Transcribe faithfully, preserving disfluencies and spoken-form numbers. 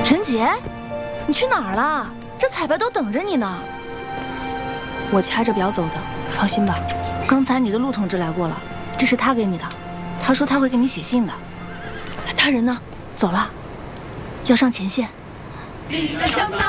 陈杰，你去哪儿了？这彩排都等着你呢。 我掐着表走的，放心吧。 刚才你的陆同志来过了，这是他给你的，他说他会给你写信的。 他人呢？ 走了，要上前线。